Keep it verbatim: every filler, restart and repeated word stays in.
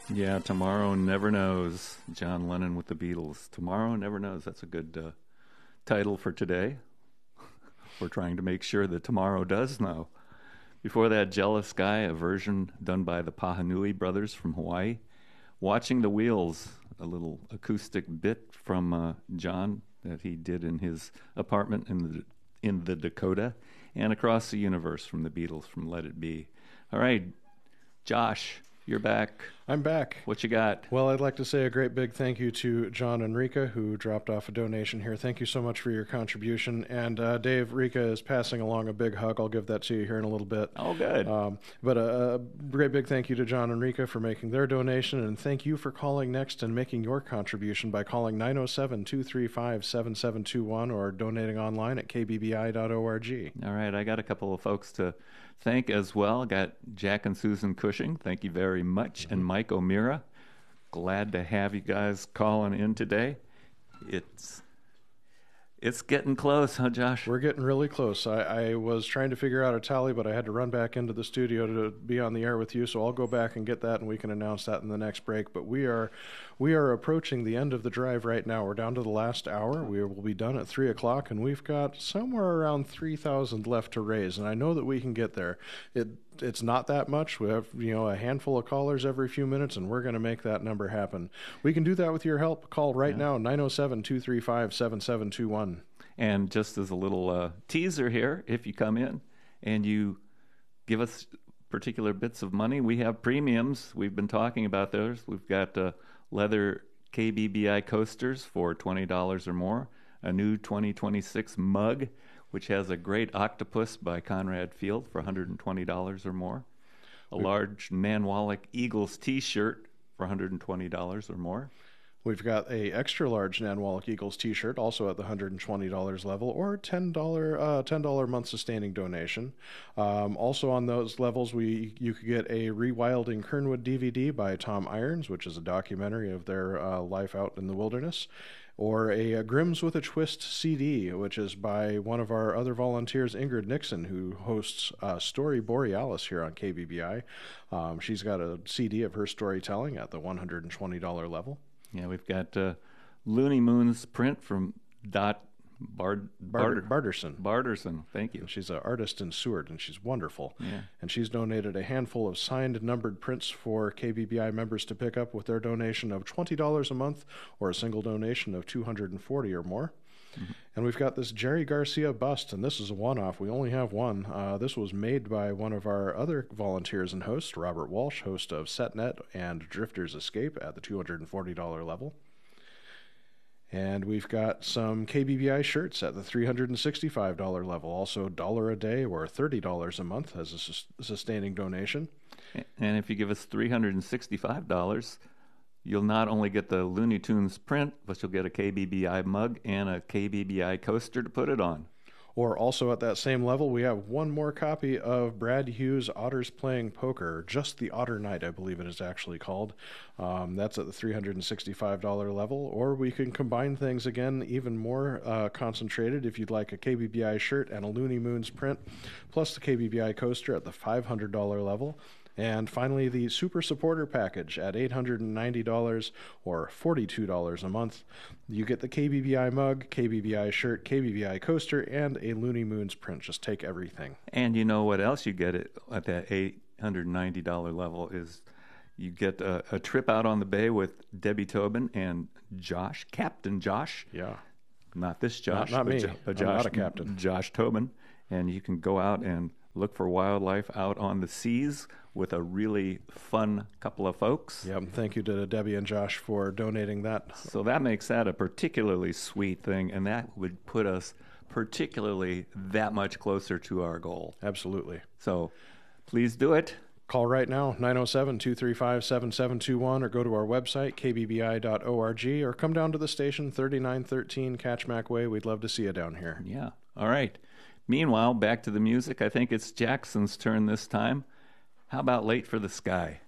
Yeah, Tomorrow Never Knows. John Lennon with the Beatles. Tomorrow Never Knows. That's a good uh, title for today. We're trying to make sure that tomorrow does know. Before that, Jealous Guy, a version done by the Pahanui brothers from Hawaii. Watching the Wheels, a little acoustic bit from uh, John that he did in his apartment in the in the Dakota, and Across the Universe from the Beatles from Let It Be. All right, Josh, you're back. I'm back. What you got? Well, I'd like to say a great big thank you to John and Rika, who dropped off a donation here. Thank you so much for your contribution. And uh, Dave, Rika is passing along a big hug. I'll give that to you here in a little bit. Oh, good. Um, but a, a great big thank you to John and Rika for making their donation. And thank you for calling next and making your contribution by calling nine oh seven, two three five, seven seven two one or donating online at k b b i dot org. All right. I got a couple of folks to thank as well. Got Jack and Susan Cushing. Thank you very much. Mm-hmm. And Mike O'Meara. Glad to have you guys calling in today. It's it's getting close, huh, Josh? We're getting really close. I, I was trying to figure out a tally, but I had to run back into the studio to be on the air with you, so I'll go back and get that, and we can announce that in the next break. But we are we are approaching the end of the drive right now. We're down to the last hour. We will be done at three o'clock, and we've got somewhere around three thousand left to raise, and I know that we can get there. It It's not that much. We have, you know, a handful of callers every few minutes, and we're going to make that number happen. We can do that with your help. Call right yeah. now, nine oh seven, two three five, seven seven two one. And just as a little uh, teaser here, if you come in and you give us particular bits of money, we have premiums. We've been talking about those. We've got uh, leather K B B I coasters for twenty dollars or more, a new twenty twenty-six mug, which has a great octopus by Conrad Field for one hundred twenty dollars or more, a large Nanwalek Eagles t-shirt for one hundred twenty dollars or more. We've got a extra large Nanwalek Eagles t-shirt, also at the one hundred twenty dollars level, or ten dollars uh, ten dollars a month sustaining donation. Um, also on those levels, we you could get a Rewilding Kernwood D V D by Tom Irons, which is a documentary of their uh, life out in the wilderness, or a, a Grimm's with a Twist C D, which is by one of our other volunteers, Ingrid Nixon, who hosts uh, Story Borealis here on K B B I. Um, she's got a C D of her storytelling at the one hundred twenty dollars level. Yeah, we've got uh, Looney Moon's print from Dot Bard, Barter, Barterson. Barterson, thank you. She's an artist in Seward, and she's wonderful. Yeah. And she's donated a handful of signed numbered prints for K B B I members to pick up with their donation of twenty dollars a month or a single donation of two hundred forty dollars or more. Mm-hmm. And we've got this Jerry Garcia bust, and this is a one-off. We only have one. Uh, this was made by one of our other volunteers and hosts, Robert Walsh, host of SetNet and Drifter's Escape at the two hundred forty dollars level. And we've got some K B B I shirts at the three hundred sixty-five dollars level, also a dollar a day or thirty dollars a month as a sus- sustaining donation. And if you give us three hundred sixty-five dollars, you'll not only get the Looney Tunes print, but you'll get a K B B I mug and a K B B I coaster to put it on. Or also at that same level, we have one more copy of Brad Hughes' Otters Playing Poker, just the Otter Night, I believe it is actually called. Um, that's at the three hundred sixty-five dollars level. Or we can combine things again, even more uh, concentrated, if you'd like a K B B I shirt and a Looney Moons print, plus the K B B I coaster at the five hundred dollars level. And finally, the Super Supporter Package at eight hundred ninety dollars or forty-two dollars a month. You get the K B B I mug, K B B I shirt, K B B I coaster, and a Looney Moons print. Just take everything. And you know what else you get at, at that eight hundred ninety dollars level is you get a, a trip out on the bay with Debbie Tobin and Josh, Captain Josh. Yeah. Not this Josh. Not, not but me. Jo- but I'm Josh, not a captain. Josh Tobin. And you can go out and look for wildlife out on the seas with a really fun couple of folks. Yeah, thank you to Debbie and Josh for donating that. So that makes that a particularly sweet thing, and that would put us particularly that much closer to our goal. Absolutely. So please do it. Call right now, nine oh seven, two three five, seven seven two one, or go to our website, k b b i dot org, or come down to the station, thirty-nine thirteen Catchmack Way. We'd love to see you down here. Yeah. All right. Meanwhile, back to the music. I think it's Jackson's turn this time. How about Late for the Sky?